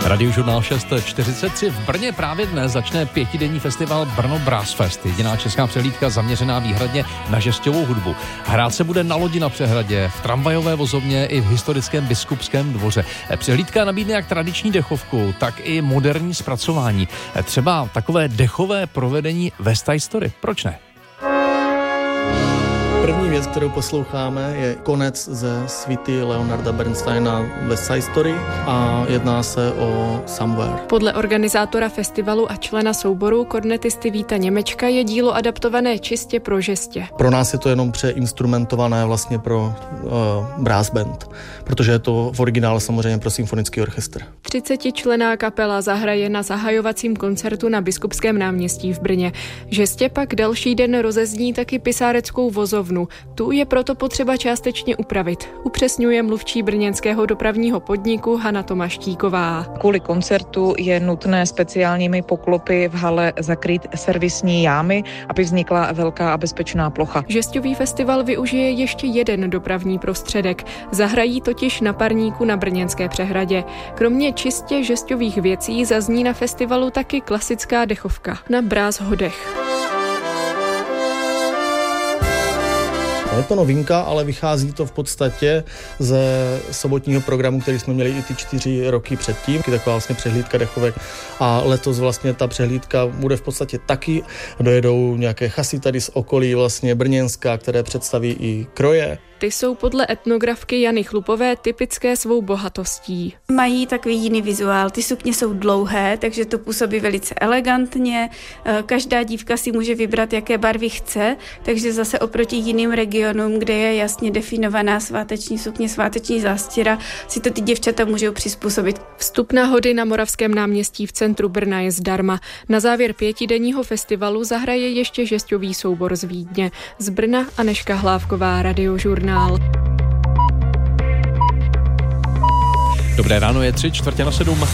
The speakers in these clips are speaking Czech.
Radiožurnál 6:43 v Brně právě dnes začne 5denní festival Brno Brass Fest. Jediná česká přehlídka zaměřená výhradně na žestovou hudbu. Hrát se bude na lodi na přehradě, v tramvajové vozovně i v historickém Biskupském dvoře. Přehlídka nabídne jak tradiční dechovku, tak i moderní zpracování. Třeba takové dechové provedení West Side Story. Proč ne? První věc, kterou posloucháme, je konec ze suity Leonarda Bernsteina West Side Story a jedná se o Somewhere. Podle organizátora festivalu a člena souboru kornetisty Víta Němečka je dílo adaptované čistě pro žestě. Pro nás je to jenom přeinstrumentované vlastně pro brass band, protože je to v originále samozřejmě pro symfonický orchestr. 30členná kapela zahraje na zahajovacím koncertu na Biskupském náměstí v Brně. Žestě pak další den rozezní taky pisáreckou vozovnu. Tu je proto potřeba částečně upravit, upřesňuje mluvčí brněnského dopravního podniku Hana Tomaštíková. Kvůli koncertu je nutné speciálními poklopy v hale zakrýt servisní jámy, aby vznikla velká a bezpečná plocha. Žestový festival využije ještě jeden dopravní prostředek. Zahrají totiž na parníku na Brněnské přehradě. Kromě čistě žestových věcí zazní na festivalu taky klasická dechovka na brass hodech. Je to novinka, ale vychází to v podstatě ze sobotního programu, který jsme měli i ty 4 roky předtím. Taková vlastně přehlídka dechovek a letos vlastně ta přehlídka bude v podstatě taky. Dojedou nějaké chasy tady z okolí vlastně Brněnska, které představí i kroje. Ty jsou podle etnografky Jany Chlupové typické svou bohatostí. Mají takový jiný vizuál, ty sukně jsou dlouhé, takže to působí velice elegantně. Každá dívka si může vybrat, jaké barvy chce, takže zase oproti jiným regionům, kde je jasně definovaná sváteční sukně, sváteční zástěra, si to ty děvčata můžou přizpůsobit. Vstup na hody na Moravském náměstí v centru Brna je zdarma. Na závěr 5denního festivalu zahraje ještě žestový soubor z Vídně. Z Brna Anežka Hlávková, Radiožurnál. Dobré ráno, je 6:45.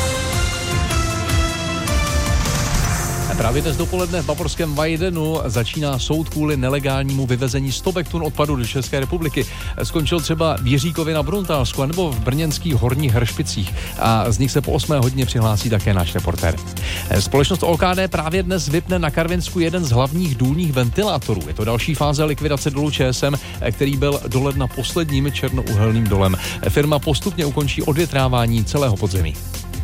Právě dnes dopoledne v bavorském Weidenu začíná soud kvůli nelegálnímu vyvezení stovek tun odpadu do České republiky. Skončil třeba v Jiříkově na Bruntálsku nebo v brněnských Horních Hršpicích a z nich se po 8 hodině přihlásí také náš reportér. Společnost OKD právě dnes vypne na Karvinsku jeden z hlavních důlních ventilátorů. Je to další fáze likvidace dolu ČSM, který byl do ledna posledním černouhelným dolem. Firma postupně ukončí odvětrávání celého podzemí.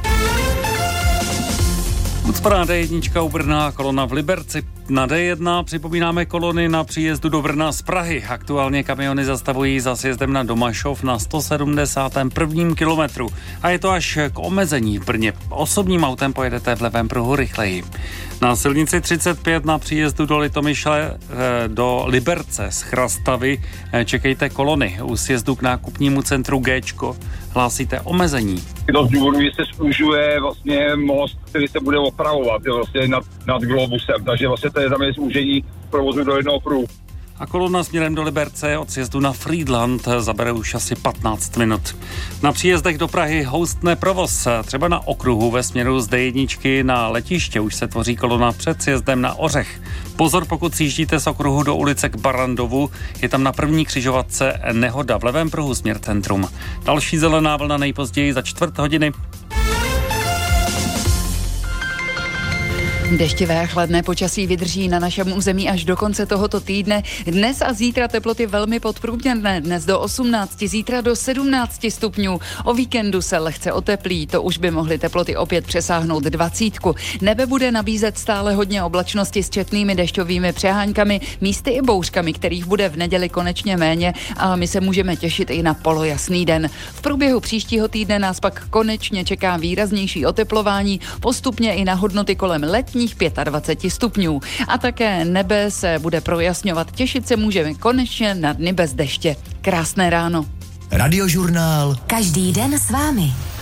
Ucpaná D1 u Brna, kolona v Liberci. Na D1 připomínáme kolony na příjezdu do Brna z Prahy. Aktuálně kamiony zastavují za sjezdem na Domašov na 171. kilometru. A je to až k omezení v Brně. Osobním autem pojedete v levém pruhu rychleji. Na silnici 35 na příjezdu do Litomyšle do Liberce z Chrastavy čekejte kolony. U sjezdu k nákupnímu centru Géčko hlásíte omezení. Z důvodu, že se zúžuje vlastně most, který se bude opravovat vlastně nad Globusem, takže vlastně to je za mě zúžení provozu do jednoho pruhu. A kolona směrem do Liberce od sjezdu na Frýdlant zabere už asi 15 minut. Na příjezdech do Prahy houstne provoz. Třeba na okruhu ve směru z D1 na letiště už se tvoří kolona před sjezdem na Ořech. Pozor, pokud sjíždíte z okruhu do ulice k Barandovu, je tam na první křižovatce nehoda v levém pruhu směr centrum. Další zelená vlna nejpozději za 4 hodiny. Deštivé chladné počasí vydrží na našem území až do konce tohoto týdne. Dnes a zítra teploty velmi podprůměrné. Dnes do 18, zítra do 17 stupňů. O víkendu se lehce oteplí, to už by mohly teploty opět přesáhnout 20. Nebe bude nabízet stále hodně oblačnosti s četnými dešťovými přeháňkami, místy i bouřkami, kterých bude v neděli konečně méně a my se můžeme těšit i na polojasný den. V průběhu příštího týdne nás pak konečně čeká výraznější oteplování, postupně i na hodnoty kolem letní 25 stupňů. A také nebe se bude projasňovat. Těšit se můžeme konečně na dny bez deště. Krásné ráno. Radiožurnál. Každý den s vámi.